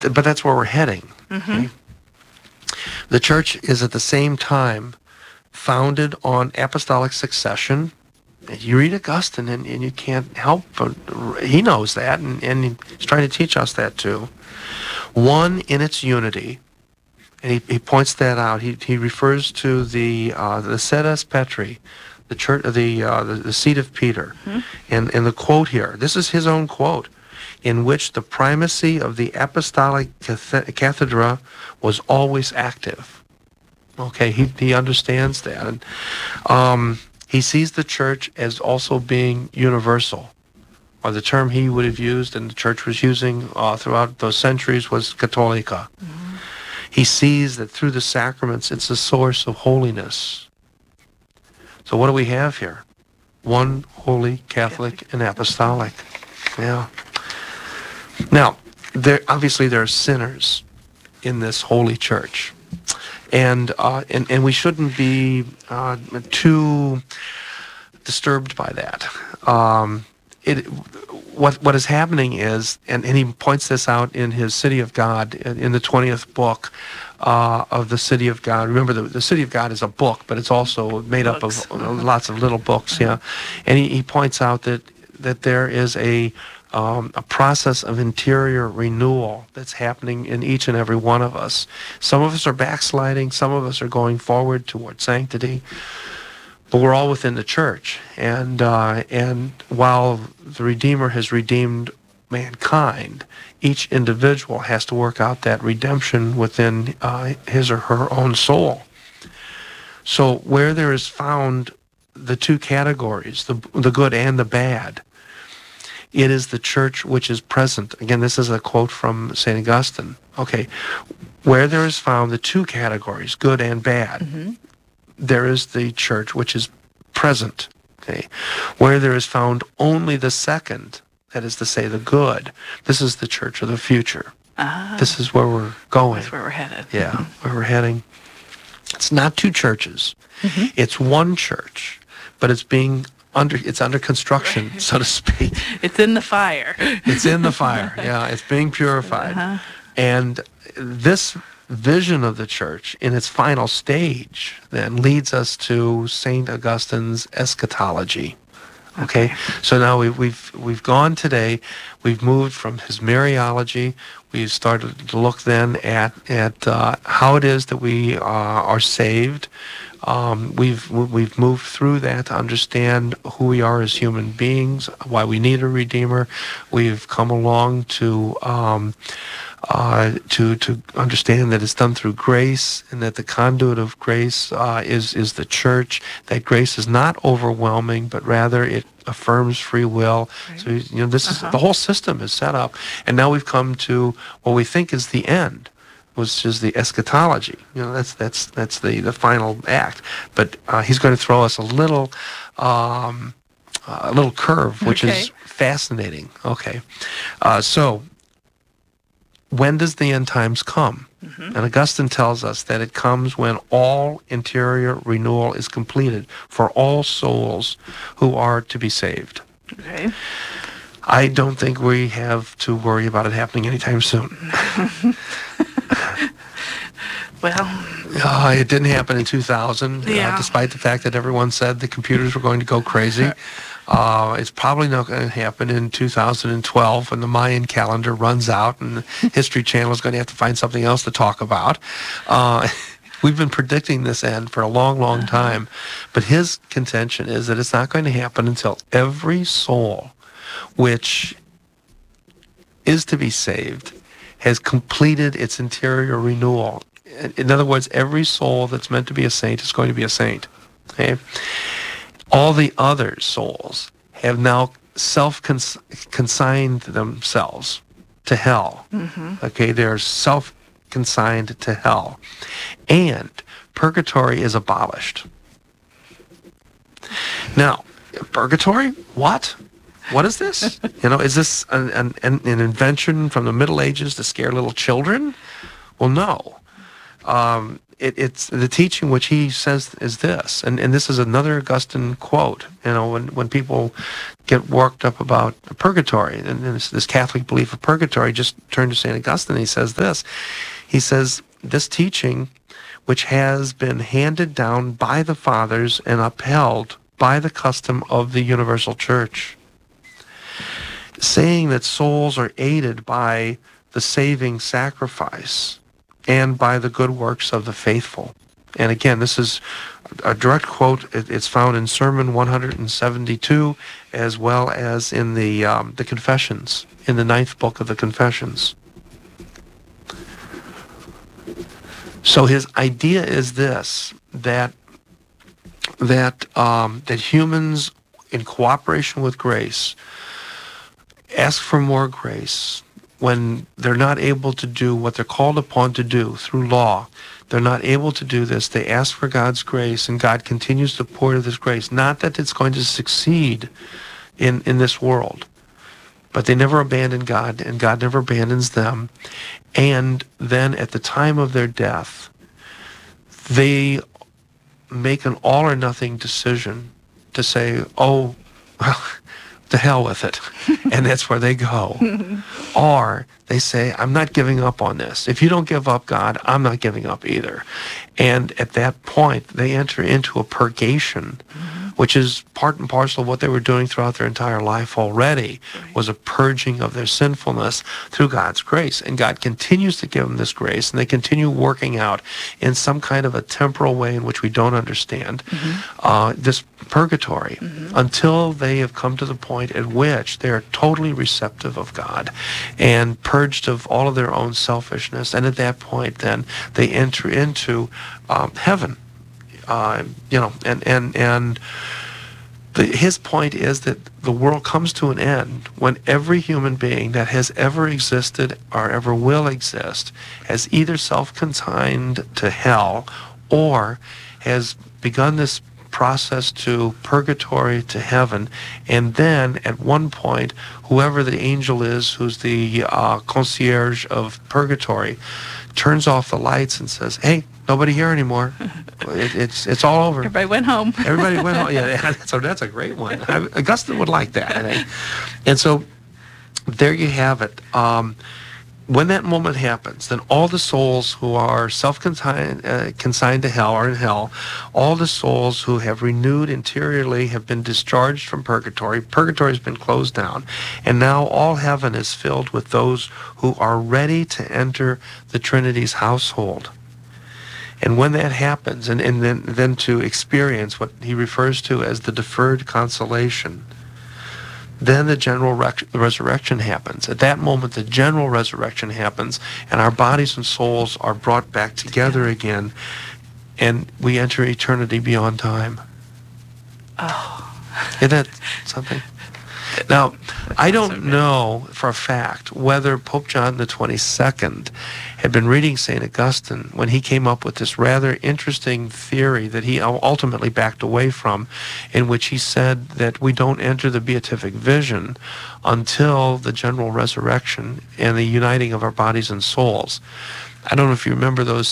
but that's where we're heading. Mm-hmm. Okay? The church is at the same time founded on apostolic succession. You read Augustine, and you can't help but he knows that, and he's trying to teach us that too. One in its unity, and he points that out. He refers to the sedes Petri, the church, the seat of Peter, and the quote here. This is his own quote, in which the primacy of the apostolic cathedra was always active. Okay, he understands that, and he sees the church as also being universal, or the term he would have used and the church was using throughout those centuries was Catholica. Mm-hmm. He sees that through the sacraments, it's a source of holiness. So what do we have here? One holy, Catholic, and apostolic. Yeah. Now, obviously there are sinners in this holy church. And we shouldn't be too disturbed by that. What is happening is, and he points this out in his City of God, in the 20th book of the City of God. Remember, the City of God is a book, but it's also made up of lots of little books. Yeah, and he points out that there is a process of interior renewal that's happening in each and every one of us. Some of us are backsliding, some of us are going forward toward sanctity, but we're all within the church. And while the Redeemer has redeemed mankind, each individual has to work out that redemption within his or her own soul. So where there is found the two categories, the good and the bad, it is the church which is present. Again, this is a quote from St. Augustine. Okay, where there is found the two categories, good and bad, there is the church which is present. Okay, where there is found only the second, that is to say, the good, this is the church of the future. This is where we're going. That's where we're headed. Yeah, where we're heading. It's not two churches. It's one church, but it's under construction, so to speak. It's in the fire. It's in the fire. Yeah, it's being purified. And this vision of the church in its final stage then leads us to St. Augustine's eschatology. Okay, so now we've gone today. We've moved from his Mariology. We've started to look then at how it is that we are saved. We've moved through that to understand who we are as human beings, why we need a Redeemer. We've come along to understand that it's done through grace, and that the conduit of grace is the church. That grace is not overwhelming, but rather it affirms free will. Right. So this is the whole system is set up, and now we've come to what we think is the end, which is the eschatology. That's the final act. But he's going to throw us a little curve, which is fascinating. Okay, so when does the end times come? And Augustine tells us that it comes when all interior renewal is completed for all souls who are to be saved. Okay. I don't think we have to worry about it happening anytime soon. Well, it didn't happen in 2000, despite the fact that everyone said the computers were going to go crazy. It's probably not going to happen in 2012 when the Mayan calendar runs out and the History Channel is going to have to find something else to talk about. We've been predicting this end for a long, long time. But his contention is that it's not going to happen until every soul which is to be saved has completed its interior renewal. In other words, every soul that's meant to be a saint is going to be a saint. Okay? All the other souls have now self-consigned themselves to hell. Okay, they're self-consigned to hell. And purgatory is abolished. Now, purgatory? What? What is this? Is this an invention from the Middle Ages to scare little children? Well, no. it's the teaching which he says is this, and this is another Augustine quote. When people get worked up about purgatory and this Catholic belief of purgatory, just turn to St. Augustine. He says this. He says, this teaching, which has been handed down by the fathers and upheld by the custom of the universal church, saying that souls are aided by the saving sacrifice and by the good works of the faithful. And again, this is a direct quote. It's found in Sermon 172, as well as in the Confessions, in the 9th book of the Confessions. So his idea is this, that humans, in cooperation with grace, ask for more grace when they're not able to do what they're called upon to do through law. They're not able to do this. They ask for God's grace, and God continues to pour this grace. Not that it's going to succeed in this world, but they never abandon God, and God never abandons them. And then at the time of their death, they make an all or nothing decision to say, oh, well, to hell with it. And that's where they go. Or they say, I'm not giving up on this. If you don't give up, God, I'm not giving up either. And at that point, they enter into a purgation, which is part and parcel of what they were doing throughout their entire life already, was a purging of their sinfulness through God's grace. And God continues to give them this grace, and they continue working out in some kind of a temporal way in which we don't understand this purgatory until they have come to the point at which they are totally receptive of God and purged of all of their own selfishness. And at that point, then they enter into heaven. His point is that the world comes to an end when every human being that has ever existed or ever will exist has either self-consigned to hell or has begun this process to purgatory, to heaven, and then at one point, whoever the angel is who's the concierge of purgatory turns off the lights and says, hey, nobody here anymore. It's all over. Everybody went home. Everybody went home. Yeah, so that's a great one. Augustine would like that, I think. And so there you have it. When that moment happens, then all the souls who are self-consigned consigned to hell are in hell. All the souls who have renewed interiorly have been discharged from purgatory. Purgatory has been closed down. And now all heaven is filled with those who are ready to enter the Trinity's household. And when that happens, and then to experience what he refers to as the deferred consolation, then the general resurrection happens. At that moment, the general resurrection happens, and our bodies and souls are brought back together again, and we enter eternity beyond time. Oh. Isn't that something? Now, I don't know for a fact whether Pope John the 22nd had been reading St. Augustine when he came up with this rather interesting theory that he ultimately backed away from, in which he said that we don't enter the beatific vision until the general resurrection and the uniting of our bodies and souls. I don't know if you remember those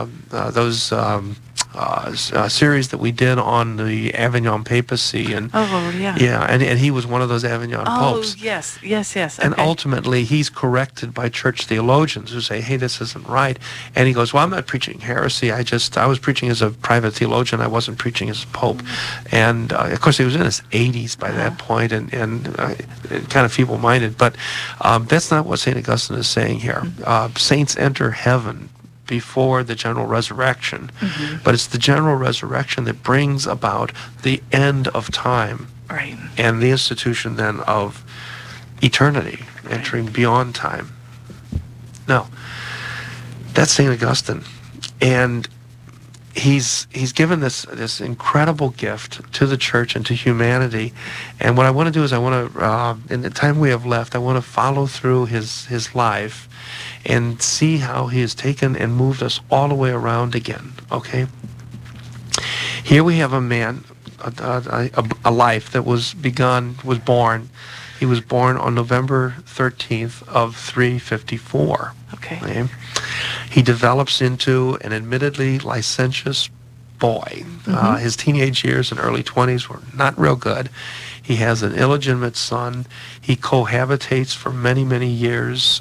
series that we did on the Avignon papacy, and and he was one of those Avignon popes. Oh, yes. And ultimately, he's corrected by church theologians who say, "Hey, this isn't right." And he goes, "Well, I'm not preaching heresy. I was preaching as a private theologian. I wasn't preaching as a pope." And of course, he was in his 80s by that point, and kind of feeble-minded. But that's not what Saint Augustine is saying here. Saints enter heaven before the general resurrection, but it's the general resurrection that brings about the end of time, right, and the institution then of eternity, entering beyond time. Now, that's St. Augustine, and he's given this incredible gift to the church and to humanity. And what I want to do is I want to, in the time we have left, I want to follow through his life and see how he has taken and moved us all the way around again, okay? Here we have a man, a life that was born. He was born on November 13th of 354. Okay. He develops into an admittedly licentious boy. His teenage years and early 20s were not real good. He has an illegitimate son. He cohabitates for many, many years.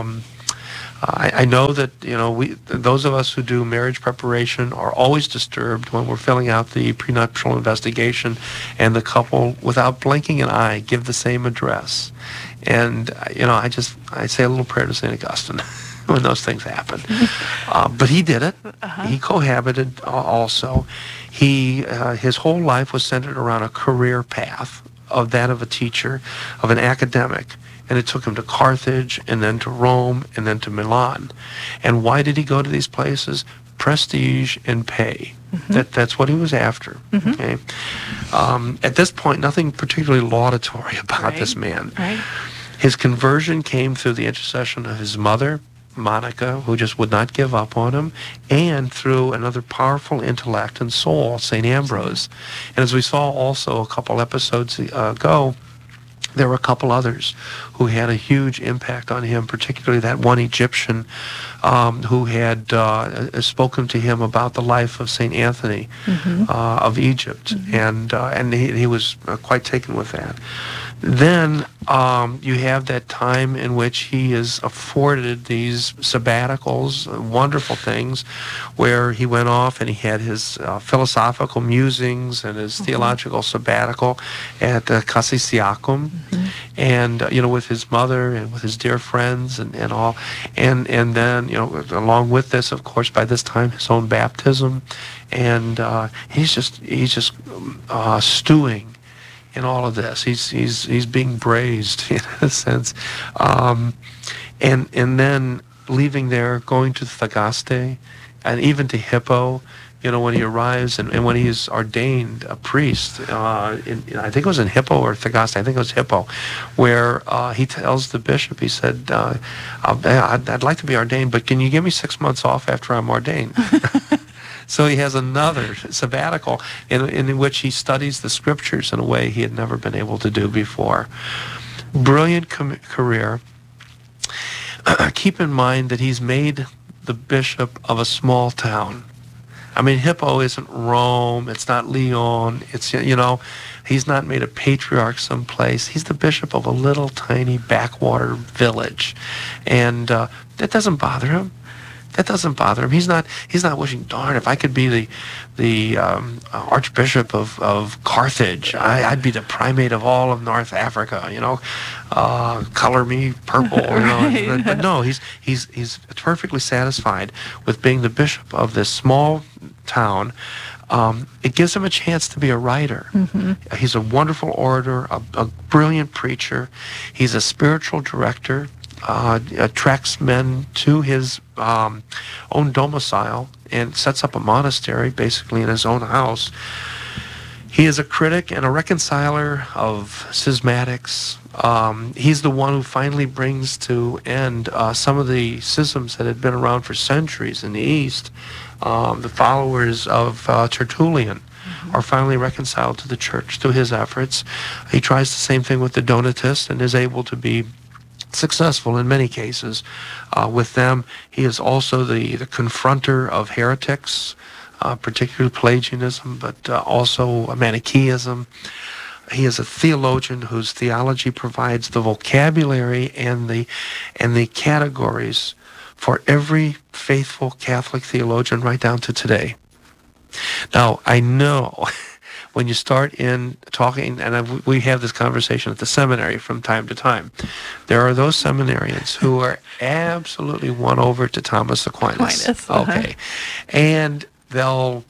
I know that, those of us who do marriage preparation are always disturbed when we're filling out the prenuptial investigation and the couple, without blinking an eye, give the same address. And, I say a little prayer to St. Augustine when those things happen. But he did it. He cohabited also. His whole life was centered around a career path of that of a teacher, of an academic. And it took him to Carthage, and then to Rome, and then to Milan. And why did he go to these places? Prestige and pay. That's what he was after. Okay. At this point, nothing particularly laudatory about this man. Right. His conversion came through the intercession of his mother, Monica, who just would not give up on him, and through another powerful intellect and soul, St. Ambrose. And as we saw also a couple episodes ago, there were a couple others who had a huge impact on him, particularly that one Egyptian who had spoken to him about the life of St. Anthony of Egypt, and he was quite taken with that. Then you have that time in which he is afforded these sabbaticals, wonderful things, where he went off and he had his philosophical musings and his theological sabbatical at Cassisiacum, and with his mother and with his dear friends and all, and then along with this, of course, by this time his own baptism, and he's just stewing in all of this. He's being braised in a sense, and then leaving there, going to Thagaste, and even to Hippo. When he arrives and when he is ordained a priest, I think it was in Hippo or Thagaste. I think it was Hippo, where he tells the bishop. He said, "I'd like to be ordained, but can you give me 6 months off after I'm ordained?" So he has another sabbatical in which he studies the scriptures in a way he had never been able to do before. Brilliant career. Keep in mind that he's made the bishop of a small town. I mean, Hippo isn't Rome. It's not Lyon. It's, he's not made a patriarch someplace. He's the bishop of a little tiny backwater village. And that doesn't bother him. That doesn't bother him. He's not wishing, darn, if I could be the Archbishop of Carthage, I'd be the primate of all of North Africa. Color me purple. Right. But no, he's perfectly satisfied with being the bishop of this small town. It gives him a chance to be a writer. He's a wonderful orator, a brilliant preacher. He's a spiritual director. Attracts men to his own domicile and sets up a monastery basically in his own house. He is a critic and a reconciler of schismatics. He's the one who finally brings to end some of the schisms that had been around for centuries in the East. The followers of Tertullian are finally reconciled to the church through his efforts. He tries the same thing with the Donatists and is able to be successful in many cases with them. He is also the confronter of heretics, particularly Pelagianism, but also Manichaeism. He is a theologian whose theology provides the vocabulary and the categories for every faithful Catholic theologian right down to today. Now, I know when you start in talking, and we have this conversation at the seminary from time to time, there are those seminarians who are absolutely won over to Thomas Aquinas. Okay. And they'll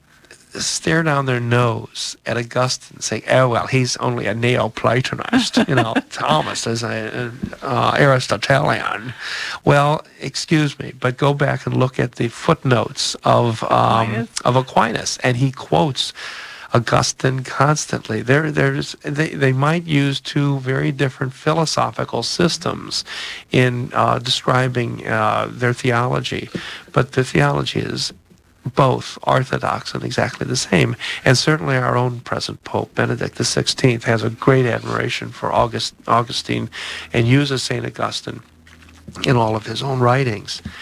stare down their nose at Augustine and say, oh, well, he's only a Neoplatonist. Thomas is an Aristotelian. Well, excuse me, but go back and look at the footnotes of Aquinas, and he quotes Augustine constantly. They might use two very different philosophical systems in describing their theology, but the theology is both orthodox and exactly the same. And certainly our own present Pope, Benedict XVI, has a great admiration for Augustine and uses St. Augustine in all of his own writings.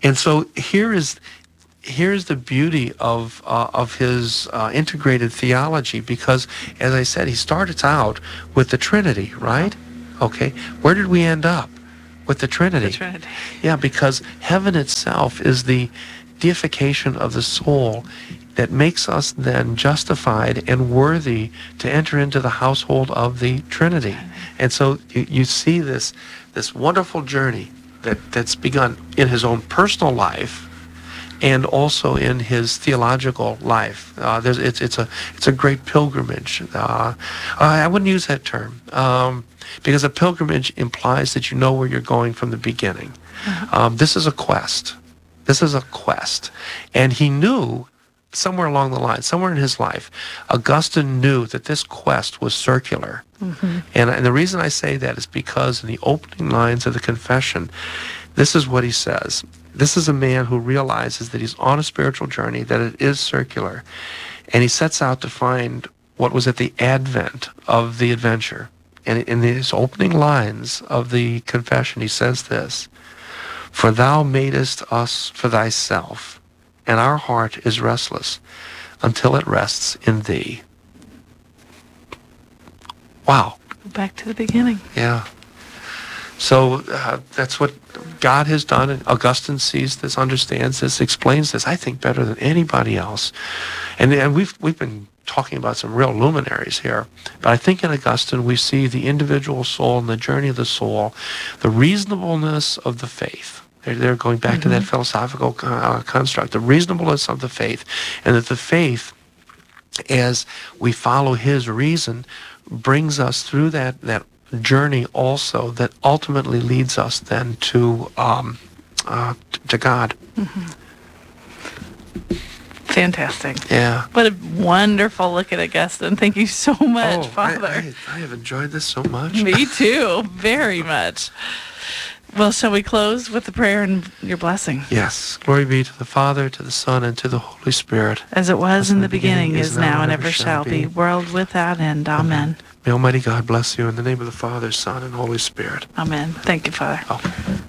And so here's the beauty of his integrated theology, because, as I said, he started out with the Trinity, right? Okay. Where did we end up? With the Trinity. The Trinity. Yeah, because heaven itself is the deification of the soul that makes us then justified and worthy to enter into the household of the Trinity. And so you see this wonderful journey that's begun in his own personal life and also in his theological life. It's a great pilgrimage. I wouldn't use that term because a pilgrimage implies that you know where you're going from the beginning. This is a quest. This is a quest. And he knew somewhere along the line, somewhere in his life, Augustine knew that this quest was circular. And the reason I say that is because in the opening lines of the Confession, this is what he says. This is a man who realizes that he's on a spiritual journey, that it is circular, and he sets out to find what was at the advent of the adventure. And in his opening lines of the Confession, he says this: "For thou madest us for thyself, and our heart is restless until it rests in thee." Wow. Go back to the beginning. Yeah. So that's what God has done, and Augustine sees this, understands this, explains this, I think, better than anybody else. And we've been talking about some real luminaries here, but I think in Augustine we see the individual soul and the journey of the soul, the reasonableness of the faith. They're going back to that philosophical construct, the reasonableness of the faith, and that the faith, as we follow his reason, brings us through that journey also that ultimately leads us then to God. Fantastic. Yeah. What a wonderful look at Augustine. Thank you so much, Father. I have enjoyed this so much. Me too, very much. Well, shall we close with the prayer and your blessing? Yes. Glory be to the Father, to the Son, and to the Holy Spirit. As it was in the beginning, is now, and ever shall be, world without end. Amen. May Almighty God bless you in the name of the Father, Son, and Holy Spirit. Amen. Thank you, Father. Oh.